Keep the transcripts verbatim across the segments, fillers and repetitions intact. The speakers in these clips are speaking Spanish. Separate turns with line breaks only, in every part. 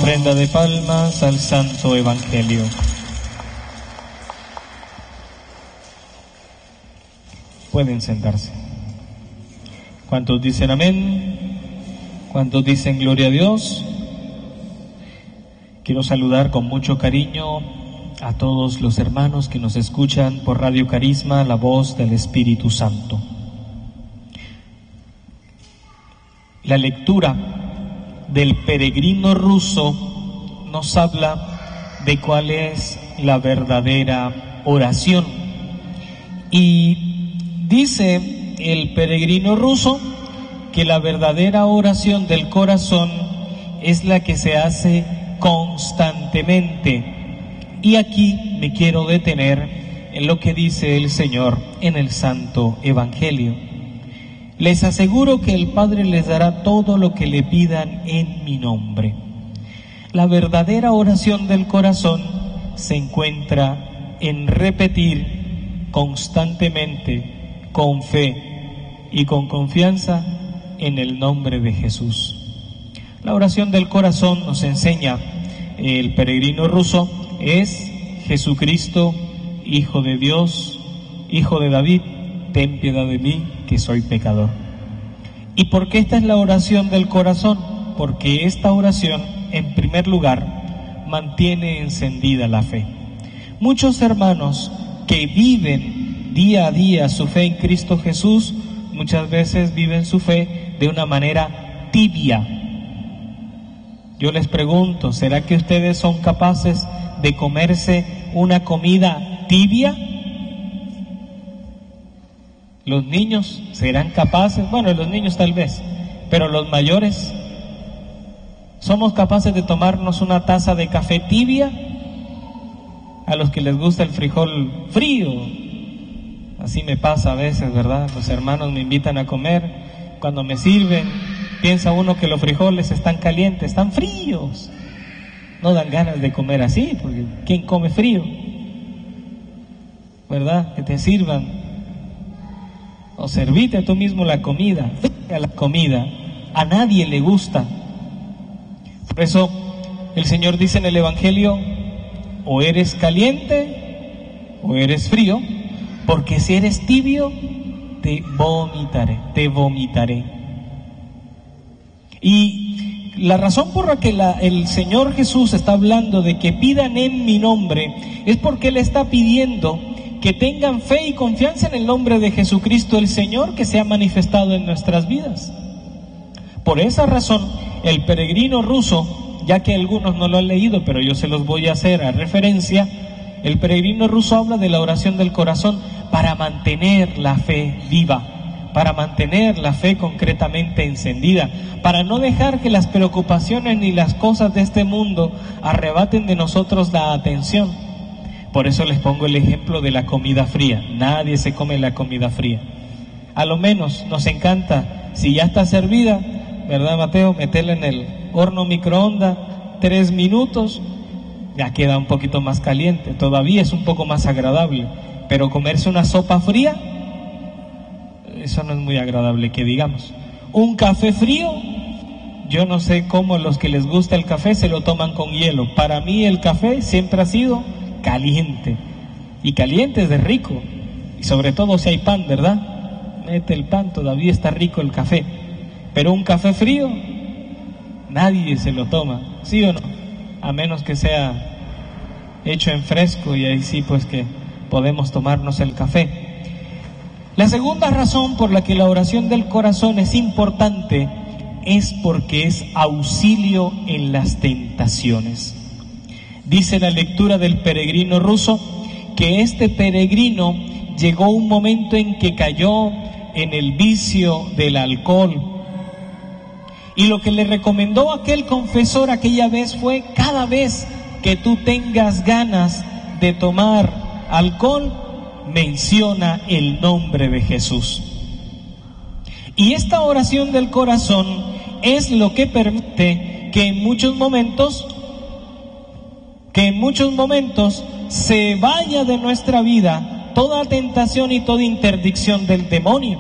ofrenda de palmas al Santo Evangelio. Pueden sentarse. ¿Cuántos dicen amén? ¿Cuántos dicen gloria a Dios? Quiero saludar con mucho cariño a todos los hermanos que nos escuchan por Radio Carisma, la voz del Espíritu Santo. La lectura del peregrino ruso nos habla de cuál es la verdadera oración. Y dice el peregrino ruso que la verdadera oración del corazón es la que se hace constantemente. Y aquí me quiero detener en lo que dice el Señor en el Santo Evangelio. Les aseguro que el Padre les dará todo lo que le pidan en mi nombre. La verdadera oración del corazón se encuentra en repetir constantemente, con fe y con confianza, en el nombre de Jesús. La oración del corazón, nos enseña el peregrino ruso, es: Jesucristo, Hijo de Dios, Hijo de David, ten piedad de mí, que soy pecador. ¿Y por qué esta es la oración del corazón? Porque esta oración, en primer lugar, mantiene encendida la fe. Muchos hermanos que viven día a día su fe en Cristo Jesús, muchas veces viven su fe de una manera tibia. Yo les pregunto, ¿será que ustedes son capaces de comerse una comida tibia? Los niños serán capaces, bueno, los niños tal vez, pero los mayores, ¿somos capaces de tomarnos una taza de café tibia? A los que les gusta el frijol frío, así me pasa a veces, ¿verdad? Los hermanos me invitan a comer, cuando me sirven, piensa uno que los frijoles están calientes, están fríos. No dan ganas de comer así, porque ¿quién come frío? ¿Verdad? Que te sirvan. O servite tú mismo la comida, fría la comida. A nadie le gusta. Por eso el Señor dice en el Evangelio: o eres caliente o eres frío, porque si eres tibio, te vomitaré, te vomitaré. Y la razón por la que la, el Señor Jesús está hablando de que pidan en mi nombre es porque Él está pidiendo que tengan fe y confianza en el nombre de Jesucristo el Señor, que se ha manifestado en nuestras vidas. Por esa razón, el peregrino ruso, ya que algunos no lo han leído, pero yo se los voy a hacer a referencia, el peregrino ruso habla de la oración del corazón para mantener la fe viva, para mantener la fe concretamente encendida, para no dejar que las preocupaciones ni las cosas de este mundo arrebaten de nosotros la atención. Por eso les pongo el ejemplo de la comida fría. Nadie se come la comida fría. A lo menos nos encanta, si ya está servida, ¿verdad, Mateo? Meterla en el horno microondas tres minutos, ya queda un poquito más caliente, todavía es un poco más agradable. Pero comerse una sopa fría, eso no es muy agradable, que digamos. Un café frío, yo no sé cómo los que les gusta el café se lo toman con hielo. Para mí el café siempre ha sido caliente, y caliente es de rico, y sobre todo si hay pan, ¿verdad? Mete el pan, todavía está rico el café. Pero un café frío, nadie se lo toma, ¿sí o no? A menos que sea hecho en fresco, y ahí sí pues que podemos tomarnos el café. La segunda razón por la que la oración del corazón es importante es porque es auxilio en las tentaciones. Dice la lectura del peregrino ruso que este peregrino llegó un momento en que cayó en el vicio del alcohol. Y lo que le recomendó aquel confesor aquella vez fue: cada vez que tú tengas ganas de tomar alcohol, menciona el nombre de Jesús. Y esta oración del corazón es lo que permite que en muchos momentos que en muchos momentos se vaya de nuestra vida toda tentación y toda interdicción del demonio.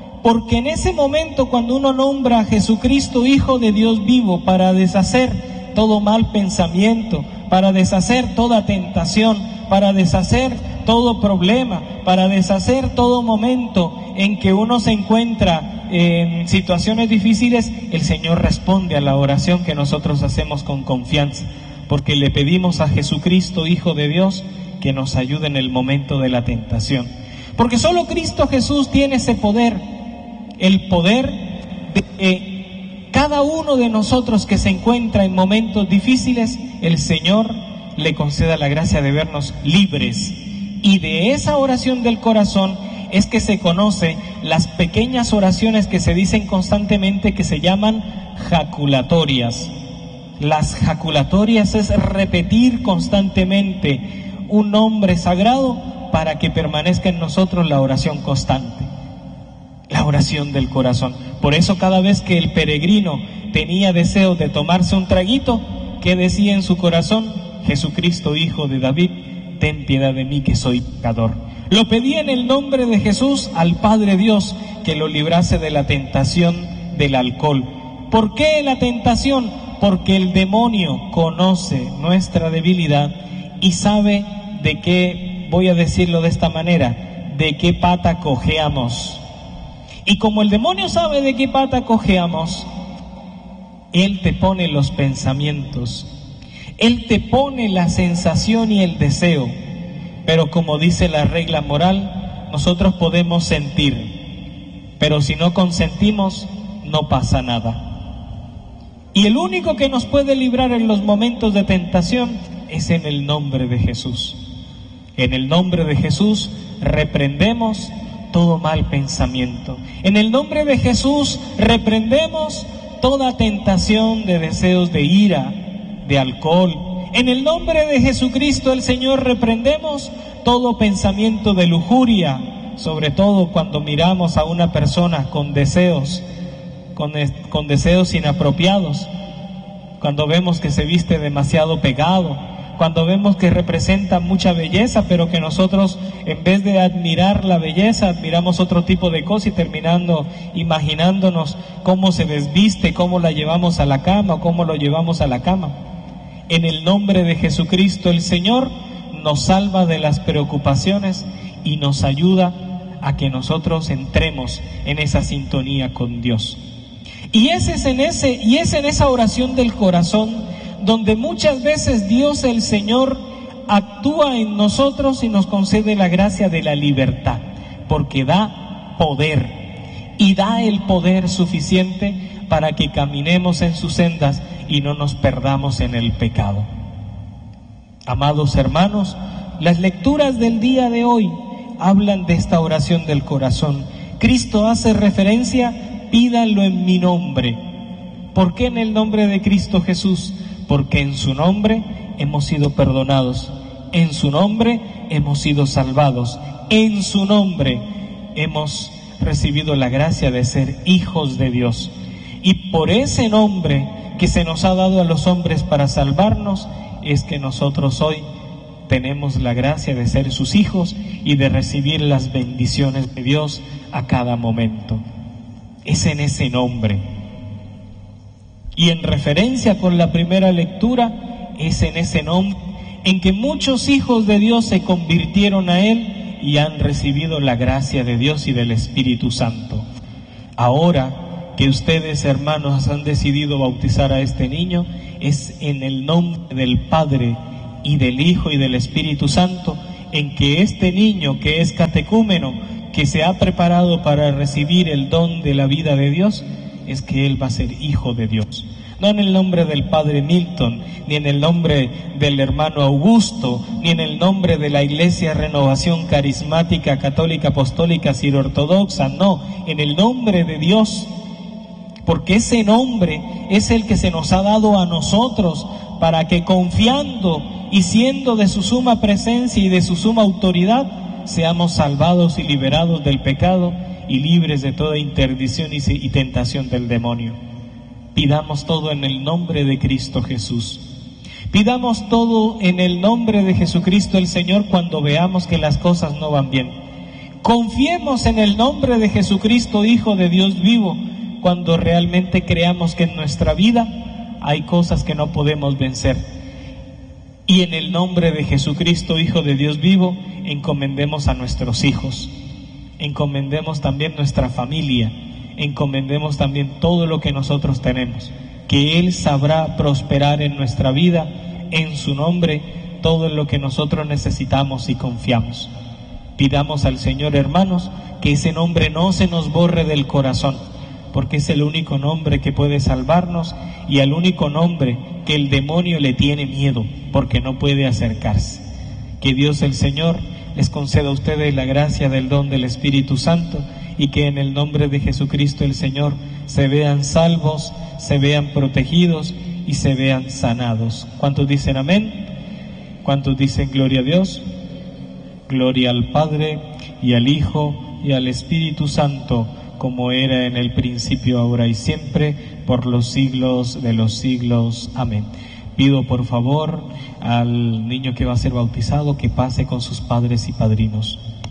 Porque en ese momento, cuando uno nombra a Jesucristo, Hijo de Dios vivo, para deshacer todo mal pensamiento, para deshacer toda tentación, para deshacer todo problema, para deshacer todo momento en que uno se encuentra en situaciones difíciles. El Señor responde a la oración que nosotros hacemos con confianza, porque le pedimos a Jesucristo, Hijo de Dios, que nos ayude en el momento de la tentación. Porque solo Cristo Jesús tiene ese poder, el poder de que cada uno de nosotros que se encuentra en momentos difíciles, el Señor le conceda la gracia de vernos libres. Y de esa oración del corazón es que se conoce las pequeñas oraciones que se dicen constantemente, que se llaman jaculatorias. Las jaculatorias es repetir constantemente un nombre sagrado para que permanezca en nosotros la oración constante, la oración del corazón. Por eso cada vez que el peregrino tenía deseo de tomarse un traguito, ¿qué decía en su corazón? Jesucristo, Hijo de David, ten piedad de mí que soy pecador. Lo pedía en el nombre de Jesús al Padre Dios que lo librase de la tentación del alcohol. ¿Por qué la tentación? Porque el demonio conoce nuestra debilidad y sabe de qué, voy a decirlo de esta manera, de qué pata cojeamos. Y como el demonio sabe de qué pata cojeamos, él te pone los pensamientos, él te pone la sensación y el deseo. Pero como dice la regla moral, nosotros podemos sentir, pero si no consentimos, no pasa nada. Y el único que nos puede librar en los momentos de tentación es en el nombre de Jesús. En el nombre de Jesús reprendemos todo mal pensamiento. En el nombre de Jesús reprendemos toda tentación de deseos de ira, de alcohol. En el nombre de Jesucristo el Señor reprendemos todo pensamiento de lujuria, sobre todo cuando miramos a una persona con deseos, con, con deseos inapropiados, cuando vemos que se viste demasiado pegado, cuando vemos que representa mucha belleza, pero que nosotros en vez de admirar la belleza, admiramos otro tipo de cosa y terminando imaginándonos cómo se desviste, cómo la llevamos a la cama o cómo lo llevamos a la cama. En el nombre de Jesucristo el Señor nos salva de las preocupaciones y nos ayuda a que nosotros entremos en esa sintonía con Dios. Y ese es en ese y es en esa oración del corazón donde muchas veces Dios el Señor actúa en nosotros y nos concede la gracia de la libertad, porque da poder y da el poder suficiente para que caminemos en sus sendas y no nos perdamos en el pecado. Amados hermanos, las lecturas del día de hoy hablan de esta oración del corazón. Cristo hace referencia, pídanlo en mi nombre. ¿Por qué en el nombre de Cristo Jesús? Porque en su nombre hemos sido perdonados, en su nombre hemos sido salvados, en su nombre hemos recibido la gracia de ser hijos de Dios. Y por ese nombre que se nos ha dado a los hombres para salvarnos, es que nosotros hoy tenemos la gracia de ser sus hijos y de recibir las bendiciones de Dios a cada momento. Es en ese nombre. Y en referencia con la primera lectura, es en ese nombre en que muchos hijos de Dios se convirtieron a Él y han recibido la gracia de Dios y del Espíritu Santo. Ahora que ustedes, hermanos, han decidido bautizar a este niño, es en el nombre del Padre y del Hijo y del Espíritu Santo, en que este niño que es catecúmeno, que se ha preparado para recibir el don de la vida de Dios, es que él va a ser hijo de Dios. No en el nombre del Padre Milton, ni en el nombre del hermano Augusto, ni en el nombre de la Iglesia Renovación Carismática, Católica, Apostólica, Sirio-Ortodoxa, no, en el nombre de Dios, porque ese nombre es el que se nos ha dado a nosotros para que confiando y siendo de su suma presencia y de su suma autoridad, seamos salvados y liberados del pecado y libres de toda interdición y, y tentación del demonio. Pidamos todo en el nombre de Cristo Jesús. Pidamos todo en el nombre de Jesucristo el Señor cuando veamos que las cosas no van bien. Confiemos en el nombre de Jesucristo, Hijo de Dios vivo, cuando realmente creamos que en nuestra vida hay cosas que no podemos vencer. Y en el nombre de Jesucristo, Hijo de Dios vivo, encomendemos a nuestros hijos, encomendemos también nuestra familia, encomendemos también todo lo que nosotros tenemos, que Él sabrá prosperar en nuestra vida, en su nombre, todo lo que nosotros necesitamos y confiamos. Pidamos al Señor, hermanos, que ese nombre no se nos borre del corazón, porque es el único nombre que puede salvarnos y el único nombre que el demonio le tiene miedo, porque no puede acercarse. Que Dios el Señor les conceda a ustedes la gracia del don del Espíritu Santo y que en el nombre de Jesucristo el Señor se vean salvos, se vean protegidos y se vean sanados. ¿Cuántos dicen amén? ¿Cuántos dicen gloria a Dios? Gloria al Padre y al Hijo y al Espíritu Santo, como era en el principio, ahora y siempre, por los siglos de los siglos. Amén. Pido por favor al niño que va a ser bautizado que pase con sus padres y padrinos.